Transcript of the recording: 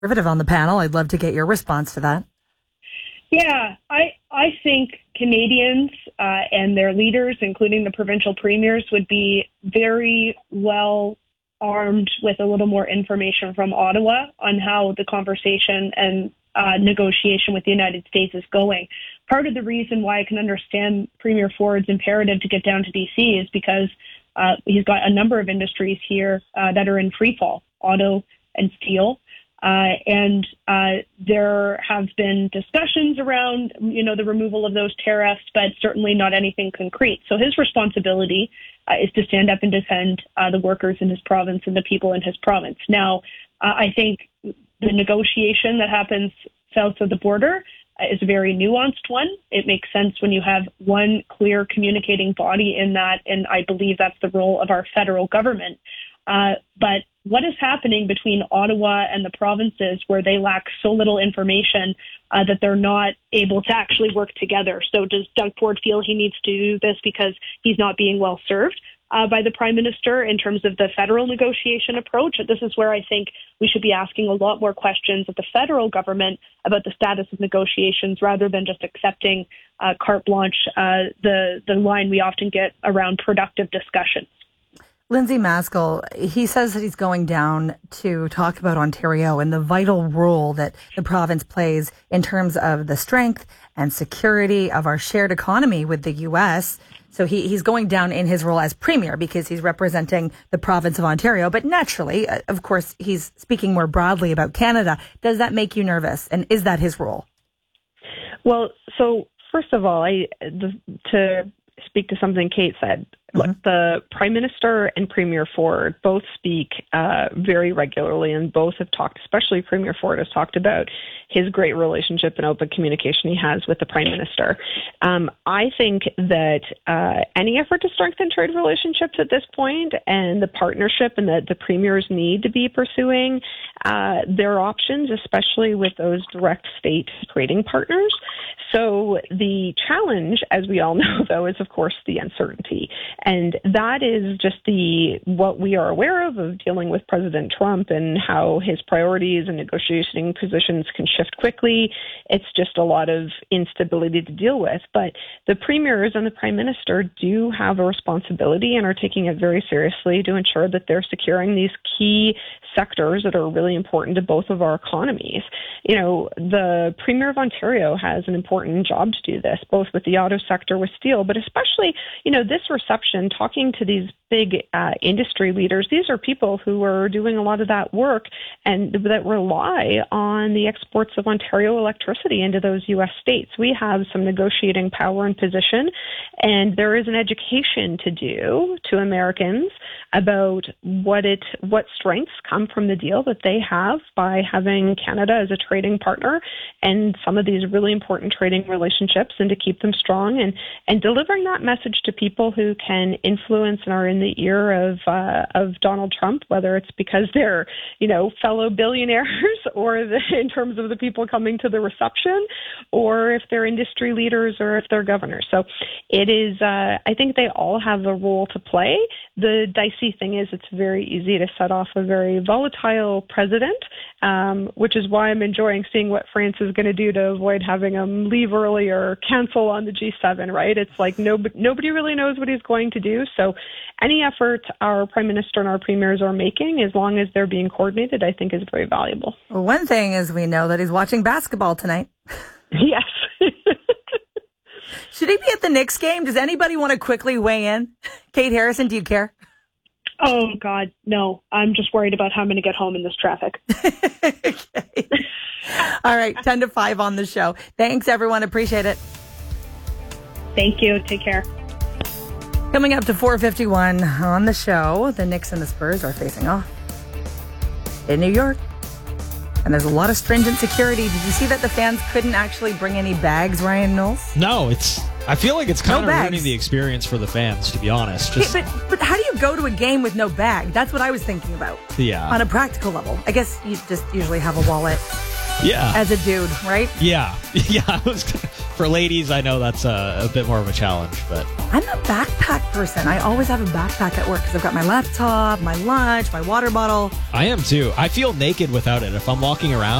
conservative on the panel. I'd love to get your response to that. Yeah, I think Canadians and their leaders, including the provincial premiers, would be very well armed with a little more information from Ottawa on how the conversation and negotiation with the United States is going. Part of the reason why I can understand Premier Ford's imperative to get down to BC is because he's got a number of industries here that are in free fall, auto and steel. And there have been discussions around, the removal of those tariffs, but certainly not anything concrete. So his responsibility is to stand up and defend the workers in his province and the people in his province. Now, I think the negotiation that happens south of the border is a very nuanced one. It makes sense when you have one clear communicating body in that, and I believe that's the role of our federal government. But what is happening between Ottawa and the provinces where they lack so little information that they're not able to actually work together? So does Doug Ford feel he needs to do this because he's not being well served by the Prime Minister in terms of the federal negotiation approach? This is where I think we should be asking a lot more questions of the federal government about the status of negotiations rather than just accepting carte blanche, the line we often get around productive discussions. Lindsay Maskell, he says that he's going down to talk about Ontario and the vital role that the province plays in terms of the strength and security of our shared economy with the U.S. So he's going down in his role as premier because he's representing the province of Ontario. But naturally, of course, he's speaking more broadly about Canada. Does that make you nervous? And is that his role? Well, so first of all, to speak to something Kate said, look, the Prime Minister and Premier Ford both speak very regularly, and both have talked, especially Premier Ford has talked about his great relationship and open communication he has with the Prime Minister. I think that any effort to strengthen trade relationships at this point and the partnership and that the premiers need to be pursuing their options, especially with those direct state trading partners. So the challenge, as we all know, though, is, of course, the uncertainty. And that is just what we are aware of dealing with President Trump and how his priorities and negotiating positions can shift quickly. It's just a lot of instability to deal with. But the premiers and the Prime Minister do have a responsibility and are taking it very seriously to ensure that they're securing these key sectors that are really important to both of our economies. The Premier of Ontario has an important job to do this, both with the auto sector, with steel, but especially, this reception, talking to these big industry leaders. These are people who are doing a lot of that work and that rely on the exports of Ontario electricity into those U.S. states. We have some negotiating power and position, and there is an education to do to Americans about what strengths come from the deal that they have by having Canada as a trading partner and some of these really important trading relationships, and to keep them strong and delivering that message to people who can influence and are in the ear of Donald Trump, whether it's because they're, fellow billionaires or in terms of the people coming to the reception, or if they're industry leaders or if they're governors. So it is, I think they all have a role to play. The dicey thing is it's very easy to set off a very volatile president, which is why I'm enjoying seeing what France is going to do to avoid having him leave early or cancel on the G7, right? It's like nobody really knows what he's going to do. So any effort our Prime Minister and our premiers are making, as long as they're being coordinated, I think is very valuable. Well, one thing is we know that he's watching basketball tonight. Yes. Should he be at the Knicks game? Does anybody want to quickly weigh in? Kate Harrison, do you care? Oh, God, no. I'm just worried about how I'm going to get home in this traffic. Okay. All right, 10 to 5 on the show. Thanks, everyone. Appreciate it. Thank you. Take care. Coming up to 4:51 on the show, the Knicks and the Spurs are facing off in New York. And there's a lot of stringent security. Did you see that the fans couldn't actually bring any bags, Ryan Knowles? No, I feel like it's kind of ruining the experience for the fans, to be honest. But how do you go to a game with no bag? That's what I was thinking about. Yeah. On a practical level. I guess you just usually have a wallet. Yeah. As a dude, right? Yeah. Yeah. For ladies, I know that's a bit more of a challenge, but I'm a backpack person. I always have a backpack at work because I've got my laptop, my lunch, my water bottle. I am too. I feel naked without it. If I'm walking around,